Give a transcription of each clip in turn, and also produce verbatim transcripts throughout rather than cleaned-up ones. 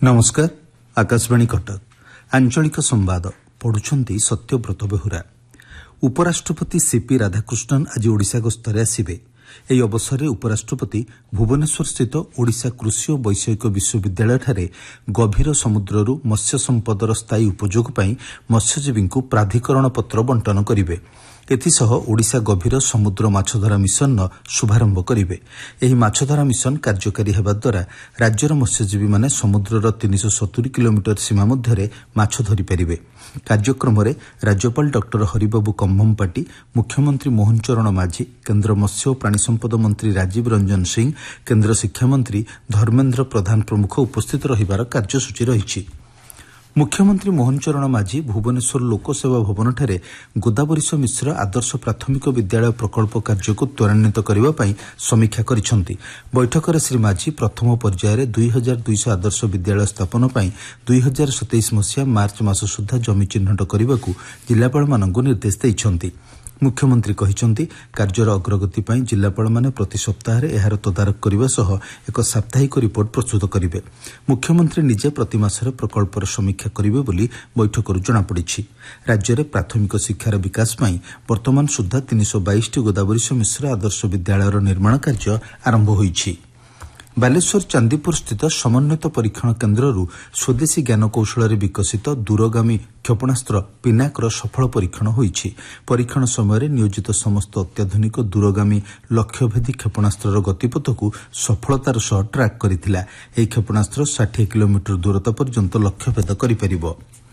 नमस्कार आकाशवाणी कटक आंचलिक संवाद पढ़ुछंती सत्यव्रत बेहुरा। उपराष्ट्रपति सीपी राधाकृष्णन आज ओडिशा गस्तरे आसिबे। ଏହି ଅବସରରେ ଉପରାଷ୍ଟ୍ରପତି ଭୁବନେଶ୍ୱର ସ୍ଥିତ ଓଡ଼ିଶା କୃଷି ଓ ବୈଷୟିକ ବିଶ୍ୱବିଦ୍ୟାଳୟଠାରେ ଗଭୀର ସମୁଦ୍ରରୁ ମତ୍ସ୍ୟ ସମ୍ପଦର ସ୍ଥାୟୀ ଉପଯୋଗ ପାଇଁ ମତ୍ସ୍ୟଜୀବୀଙ୍କୁ ପ୍ରାଧିକରଣ ପତ୍ର ବଣ୍ଟନ କରିବେ। ଏଥିସହ ଓଡ଼ିଶା ଗଭୀର ସମୁଦ୍ର ମାଛଧରା ମିଶନର ଶୁଭାରମ୍ଭ କରିବେ। ଏହି ମାଛଧରା ମିଶନ କାର୍ଯ୍ୟକାରୀ ହେବା ଦ୍ୱାରା ରାଜ୍ୟର ମତ୍ସ୍ୟଜୀବୀମାନେ ସମୁଦ୍ରର ତିନିଶହ ସତୁରୀ କିଲୋମିଟର ସୀମା ମଧ୍ୟରେ ମାଛ ଧରିପାରିବେ। କାର୍ଯ୍ୟକ୍ରମରେ ରାଜ୍ୟପାଳ ଡକ୍ଟର ହରିବାବୁ କମ୍ଭମପାଟି, ମୁଖ୍ୟମନ୍ତ୍ରୀ ମୋହନ ଚରଣ ମାଝୀ, କେନ୍ଦ୍ର ମତ୍ସ୍ୟ ଓ ପ୍ରାଣୀ ସମ୍ପଦ ମନ୍ତ୍ରୀ ରାଜୀବ ରଞ୍ଜନ ସିଂ, କେନ୍ଦ୍ର ଶିକ୍ଷାମନ୍ତ୍ରୀ ଧର୍ମେନ୍ଦ୍ର ପ୍ରଧାନ ପ୍ରମୁଖ ଉପସ୍ଥିତ ରହିବାର କାର୍ଯ୍ୟସୂଚୀ ରହିଛି। ମୁଖ୍ୟମନ୍ତ୍ରୀ ମୋହନ ଚରଣ ମାଝୀ ଭୁବନେଶ୍ୱର ଲୋକସେବା ଭବନଠାରେ ଗୋଦାବରୀଶ ମିଶ୍ର ଆଦର୍ଶ ପ୍ରାଥମିକ ବିଦ୍ୟାଳୟ ପ୍ରକଳ୍ପ କାର୍ଯ୍ୟକୁ ତ୍ୱରାନ୍ୱିତ କରିବା ପାଇଁ ସମୀକ୍ଷା କରିଛନ୍ତି। ବୈଠକରେ ଶ୍ରୀ ମାଝୀ ପ୍ରଥମ ପର୍ଯ୍ୟାୟରେ ଦୁଇ ହଜାର ଦୁଇଶହ ଆଦର୍ଶ ବିଦ୍ୟାଳୟ ସ୍ଥାପନ ପାଇଁ ଦୁଇ ହଜାର ସତେଇଶ ମସିହା ମାର୍ଚ୍ଚ ମାସ ସୁଦ୍ଧା ଜମି ଚିହ୍ନଟ କରିବାକୁ ଜିଲ୍ଲାପାଳମାନଙ୍କୁ ନିର୍ଦ୍ଦେଶ ଦେଇଛନ୍ତି। ମୁଖ୍ୟମନ୍ତ୍ରୀ କହିଛନ୍ତି, କାର୍ଯ୍ୟର ଅଗ୍ରଗତି ପାଇଁ ଜିଲ୍ଲାପାଳମାନେ ପ୍ରତି ସପ୍ତାହରେ ଏହାର ତଦାରଖ କରିବା ସହ ଏକ ସାପ୍ତାହିକ ରିପୋର୍ଟ ପ୍ରସ୍ତୁତ କରିବେ। ମୁଖ୍ୟମନ୍ତ୍ରୀ ନିଜେ ପ୍ରତି ମାସରେ ପ୍ରକଳ୍ପର ସମୀକ୍ଷା କରିବେ ବୋଲି ବୈଠକରୁ ଜଣାପଡ଼ିଛି। ରାଜ୍ୟରେ ପ୍ରାଥମିକ ଶିକ୍ଷାର ବିକାଶ ପାଇଁ ବର୍ତ୍ତମାନ ସୁଦ୍ଧା ତିନିଶହ ବାଇଶଟି ଗୋଦାବରୀଶ ମିଶ୍ର ଆଦର୍ଶ ବିଦ୍ୟାଳୟର ନିର୍ମାଣ କାର୍ଯ୍ୟ ଆରମ୍ଭ ହୋଇଛି। ବାଲେଶ୍ୱର ଚାନ୍ଦିପୁର ସ୍ଥିତ ସମନ୍ୱିତ ପରୀକ୍ଷଣ କେନ୍ଦ୍ରରୁ ସ୍ୱଦେଶୀ ଜ୍ଞାନକୌଶଳରେ ବିକଶିତ ଦୂରଗାମୀ କ୍ଷେପଣାସ୍ତ୍ର ପିନାକର ସଫଳ ପରୀକ୍ଷଣ ହୋଇଛି। ପରୀକ୍ଷଣ ସମୟରେ ନିୟୋଜିତ ସମସ୍ତ ଅତ୍ୟାଧୁନିକ ଦୂରଗାମୀ ଲକ୍ଷ୍ୟଭେଦୀ କ୍ଷେପଣାସ୍ତ୍ରର ଗତିପଥକୁ ସଫଳତାର ସହ ଟ୍ରାକ୍ କରିଥିଲା। ଏହି କ୍ଷେପଣାସ୍ତ୍ର ଷାଠିଏ କିଲୋମିଟର ଦୂରତା ପର୍ଯ୍ୟନ୍ତ ଲକ୍ଷ୍ୟଭେଦ କରିପାରିବ।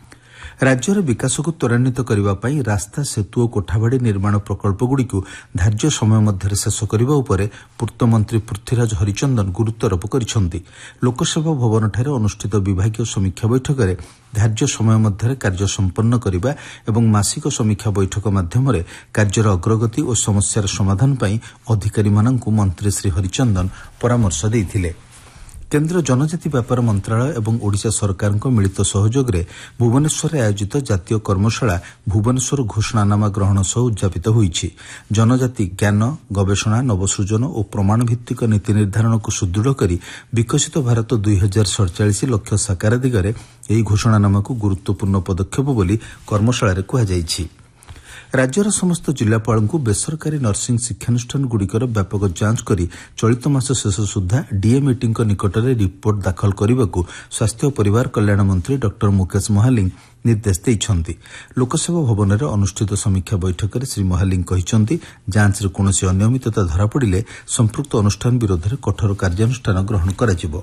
ରାଜ୍ୟର ବିକାଶକୁ ତ୍ୱରାନ୍ୱିତ କରିବା ପାଇଁ ରାସ୍ତା, ସେତୁ ଓ କୋଠାବାଡ଼ି ନିର୍ମାଣ ପ୍ରକଳ୍ପଗୁଡ଼ିକୁ ଧାର୍ଯ୍ୟ ସମୟ ମଧ୍ୟରେ ଶେଷ କରିବା ଉପରେ ପୂର୍ତ୍ତମନ୍ତ୍ରୀ ପୃଥ୍ୱୀରାଜ ହରିଚନ୍ଦନ ଗୁରୁତ୍ୱାରୋପ କରିଛନ୍ତି। ଲୋକସେବା ଭବନଠାରେ ଅନୁଷ୍ଠିତ ବିଭାଗୀୟ ସମୀକ୍ଷା ବୈଠକରେ ଧାର୍ଯ୍ୟ ସମୟ ମଧ୍ୟରେ କାର୍ଯ୍ୟ ସମ୍ପନ୍ନ କରିବା ଏବଂ ମାସିକ ସମୀକ୍ଷା ବୈଠକ ମାଧ୍ୟମରେ କାର୍ଯ୍ୟର ଅଗ୍ରଗତି ଓ ସମସ୍ୟାର ସମାଧାନ ପାଇଁ ଅଧିକାରୀମାନଙ୍କୁ ମନ୍ତ୍ରୀ ଶ୍ରୀ ହରିଚନ୍ଦନ ପରାମର୍ଶ ଦେଇଥିଲେ। କେନ୍ଦ୍ର ଜନଜାତି ବ୍ୟାପାର ମନ୍ତ୍ରଣାଳୟ ଏବଂ ଓଡ଼ିଶା ସରକାରଙ୍କ ମିଳିତ ସହଯୋଗରେ ଭୁବନେଶ୍ୱରରେ ଆୟୋଜିତ ଜାତୀୟ କର୍ମଶାଳା ଭୁବନେଶ୍ୱର ଘୋଷଣାନାମା ଗ୍ରହଣ ସହ ଉଦ୍ଯାପିତ ହୋଇଛି। ଜନଜାତି ଜ୍ଞାନ, ଗବେଷଣା, ନବସୃଜନ ଓ ପ୍ରମାଣ ଭିତ୍ତିକ ନୀତି ନିର୍ଦ୍ଧାରଣକୁ ସୁଦୃଢ଼ କରି ବିକଶିତ ଭାରତ ଦୁଇ ହଜାର ସଡ଼ଚାଳିଶ ଲକ୍ଷ୍ୟ ସାକାର ଦିଗରେ ଏହି ଘୋଷଣାନାମାକୁ ଗୁରୁତ୍ୱପୂର୍ଣ୍ଣ ପଦକ୍ଷେପ ବୋଲି କର୍ମଶାଳାରେ କୁହାଯାଇଛି। ରାଜ୍ୟର ସମସ୍ତ ଜିଲ୍ଲାପାଳଙ୍କୁ ବେସରକାରୀ ନର୍ସିଂ ଶିକ୍ଷାନୁଷ୍ଠାନଗୁଡ଼ିକର ବ୍ୟାପକ ଯାଞ୍ଚ କରି ଚଳିତ ମାସ ଶେଷ ସୁଦ୍ଧା ଡିଏମ୍ଇଟିଙ୍କ ନିକଟରେ ରିପୋର୍ଟ ଦାଖଲ କରିବାକୁ ସ୍ୱାସ୍ଥ୍ୟ ଓ ପରିବାର କଲ୍ୟାଣ ମନ୍ତ୍ରୀ ଡକ୍ଟର ମୁକେଶ ମହାଲିଂ ନିର୍ଦ୍ଦେଶ ଦେଇଛନ୍ତି। ଲୋକସେବା ଭବନରେ ଅନୁଷ୍ଠିତ ସମୀକ୍ଷା ବୈଠକରେ ଶ୍ରୀ ମହାଲିଂ କହିଛନ୍ତି, ଯାଞ୍ଚରେ କୌଣସି ଅନିୟମିତତା ଧରାପଡ଼ିଲେ ସମ୍ପୃକ୍ତ ଅନୁଷ୍ଠାନ ବିରୋଧରେ କଠୋର କାର୍ଯ୍ୟାନୁଷ୍ଠାନ ଗ୍ରହଣ କରାଯିବ।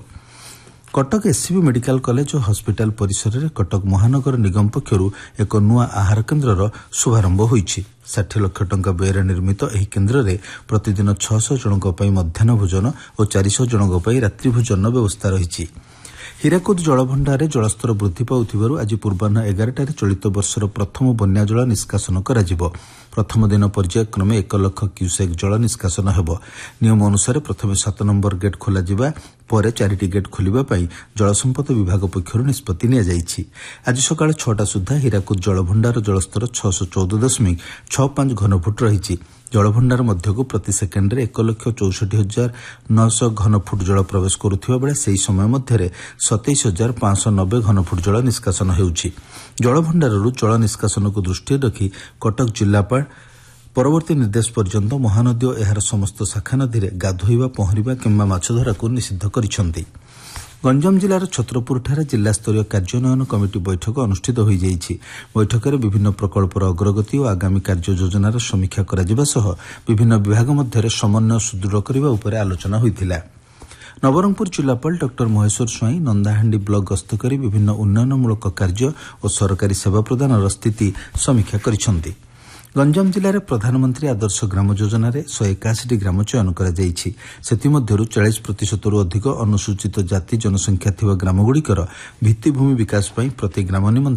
କଟକ ଏସ୍ସିବି ମେଡିକାଲ କଲେଜ ଓ ହସ୍ପିଟାଲ ପରିସରରେ କଟକ ମହାନଗର ନିଗମ ପକ୍ଷରୁ ଏକ ନୂଆ ଆହାର କେନ୍ଦ୍ରର ଶୁଭାରମ୍ଭ ହୋଇଛି। ଷାଠିଏ ଲକ୍ଷ ଟଙ୍କା ବ୍ୟୟରେ ନିର୍ମିତ ଏହି କେନ୍ଦ୍ରରେ ପ୍ରତିଦିନ ଛଅଶହ ଜଣଙ୍କ ପାଇଁ ମଧ୍ୟାହ୍ନ ଭୋଜନ ଓ ଚାରିଶହ ଜଣଙ୍କ ପାଇଁ ରାତ୍ରି ଭୋଜନର ବ୍ୟବସ୍ଥା ରହିଛି। ହୀରାକୁଦ ଜଳଭଣ୍ଡାରରେ ଜଳସ୍ତର ବୃଦ୍ଧି ପାଉଥିବାରୁ ଆଜି ପୂର୍ବାହ୍ନ ଏଗାରଟାରେ ଚଳିତ ବର୍ଷର ପ୍ରଥମ ବନ୍ୟା ଜଳ ନିଷ୍କାସନ କରାଯିବ। ପ୍ରଥମ ଦିନ ପର୍ଯ୍ୟାୟକ୍ରମେ ଏକ ଲକ୍ଷ କ୍ୟୁସେକ୍ ଜଳ ନିଷ୍କାସନ ହେବ। ନିୟମ ଅନୁସାରେ ପ୍ରଥମେ ସାତ ନମ୍ବର ଗେଟ୍ ଖୋଲାଯିବା ପରେ ଚାରିଟି ଗେଟ୍ ଖୋଲିବା ପାଇଁ ଜଳସମ୍ପଦ ବିଭାଗ ପକ୍ଷରୁ ନିଷ୍ପତ୍ତି ନିଆଯାଇଛି। ଆଜି ସକାଳ ଛଅଟା ସୁଦ୍ଧା ହୀରାକୁଦ ଜଳଭଣ୍ଡାର ଜଳସ୍ତର ଛଅଶହ ଚଉଦ ଦଶମିକ ଛଅ ପାଞ୍ଚ ଘନଫୁଟ ରହିଛି। ଜଳଭଣ୍ଡାର ମଧ୍ୟକୁ ପ୍ରତି ସେକେଣ୍ଡରେ ଏକ ଲକ୍ଷ ଚଉଷଠି ହଜାର ନଅଶହ ଘନଫୁଟ ଜଳ ପ୍ରବେଶ କରୁଥିବା ବେଳେ ସେହି ସମୟ ମଧ୍ୟରେ ସତେଇଶ ହଜାର ପାଞ୍ଚଶହ ନବେ ଘନଫୁଟ ଜଳ ନିଷ୍କାସନ ହେଉଛି। ଜଳଭଣ୍ଡାରରୁ ଜଳ ନିଷ୍କାସନକୁ ଦୃଷ୍ଟିରେ ରଖି କଟକ ଜିଲ୍ଲାପାଳ ପରବର୍ତ୍ତୀ ନିର୍ଦ୍ଦେଶ ପର୍ଯ୍ୟନ୍ତ ମହାନଦୀ ଓ ଏହାର ସମସ୍ତ ଶାଖା ନଦୀରେ ଗାଧୋଇବା, ପହଁରିବା କିମ୍ବା ମାଛ ଧରାକୁ ନିଷିଦ୍ଧ କରିଛନ୍ତି। ଗଞ୍ଜାମ ଜିଲ୍ଲାର ଛତ୍ରପୁରଠାରେ ଜିଲ୍ଲାସ୍ତରୀୟ କାର୍ଯ୍ୟାନ୍ୱୟନ କମିଟି ବୈଠକ ଅନୁଷ୍ଠିତ ହୋଇଯାଇଛି। ବୈଠକରେ ବିଭିନ୍ନ ପ୍ରକଳ୍ପର ଅଗ୍ରଗତି ଓ ଆଗାମୀ କାର୍ଯ୍ୟ ଯୋଜନାର ସମୀକ୍ଷା କରାଯିବା ସହ ବିଭିନ୍ନ ବିଭାଗ ମଧ୍ୟରେ ସମନ୍ୱୟ ସୁଦୃଢ଼ କରିବା ଉପରେ ଆଲୋଚନା ହୋଇଥିଲା। ନବରଙ୍ଗପୁର ଜିଲ୍ଲାପାଳ ଡକ୍ଟର ମହେଶ୍ୱର ସ୍ୱାଇଁ ନନ୍ଦାହାଣ୍ଡି ବ୍ଲକ ଗସ୍ତ କରି ବିଭିନ୍ନ ଉନ୍ନୟନମୂଳକ କାର୍ଯ୍ୟ ଓ ସରକାରୀ ସେବା ପ୍ରଦାନର ସ୍ଥିତି ସମୀକ୍ଷା କରିଛନ୍ତି। ଗଞ୍ଜାମ ଜିଲ୍ଲାରେ ପ୍ରଧାନମନ୍ତ୍ରୀ ଆଦର୍ଶ ଗ୍ରାମ ଯୋଜନାରେ ଶହେ ଏକାଅଶୀଟି ଗ୍ରାମ ଚୟନ କରାଯାଇଛି। ସେଥିମଧ୍ୟରୁ ଚାଳିଶ ପ୍ରତିଶତରୁ ଅଧିକ ଅନୁସୂଚିତ ଜାତି ଜନସଂଖ୍ୟା ଥିବା ଗ୍ରାମଗୁଡ଼ିକର ଭିତ୍ତିଭୂମି ବିକାଶ ପାଇଁ ପ୍ରତି ଗ୍ରାମ ନିମନ୍ତେ